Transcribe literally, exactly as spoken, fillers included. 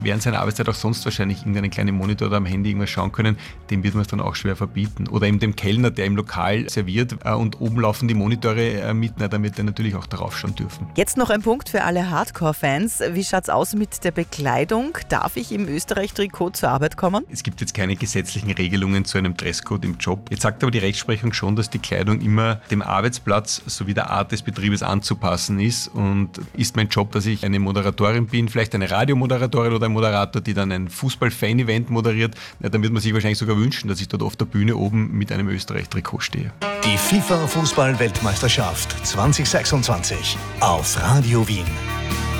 während seiner Arbeitszeit auch sonst wahrscheinlich irgendeinen kleinen Monitor oder am Handy irgendwas schauen können, dem wird man es dann auch schwer verbieten. Oder eben dem Kellner, der im Lokal serviert äh, und oben laufen die Monitore äh, mit, na, dann wird er natürlich auch darauf schauen dürfen. Jetzt noch ein Punkt für alle Hardcore-Fans. Wie schaut es aus mit der Bekleidung? Darf ich im Österreich-Trikot zur Arbeit kommen? Es gibt jetzt keine gesetzlichen Regelungen zu einem Dresscode im Job. Jetzt sagt aber die Rechtsprechung schon, dass die Kleidung immer dem Arbeitsplatz sowie der Art des Betriebes anzupassen ist. Und ist mein Job, dass ich eine Moderatorin bin, vielleicht eine Radiomoderatorin oder ein Moderator, die dann ein Fußball-Fan-Event moderiert, na, dann wird man sich wahrscheinlich sogar wünschen, dass ich dort auf der Bühne oben mit einem Österreich-Trikot stehe. Die FIFA-Fußball-Weltmeisterschaft zwanzig sechsundzwanzig auf Radio Wien.